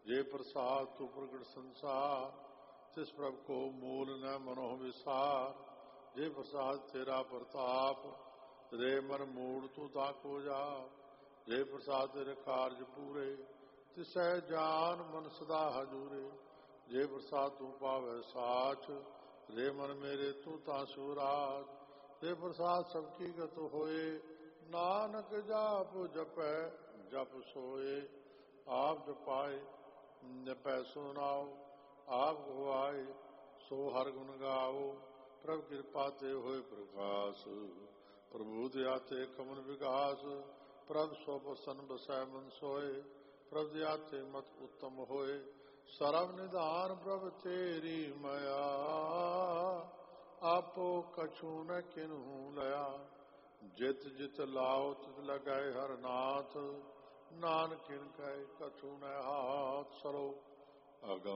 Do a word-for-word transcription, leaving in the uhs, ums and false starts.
जे प्रसाद तू प्रगट संसार, तिस प्रभ को मूल न मनो विसार। जे प्रसाद तेरा प्रताप, रे मन मूड तू ताको जा। जे प्रसाद तेरे कार्य पूरे, तिसै जान मन सदा हजूरे। जे प्रसाद तू पावै साच, रे मन मेरे तू तासु राज। जे प्रसाद सबकी गत होए, नानक जाप जपै जप सोए। आप जपाए जपै सो नाओ, आप गवाए सो हर गुण गाओ। प्रभ कृपा ते होए प्रकाश, प्रभु दया ते कमल विकास। प्रभ सो प्रसन्न बसै मन सोए, प्रभ दया ते मत उत्तम होए। सर्व निधान प्रभ तेरी मया, आपो कछु न किन्हू लया। जित जित लाओ तित लगै हर नाथ, नानक किन कह कछु न हाथ। सरो अगम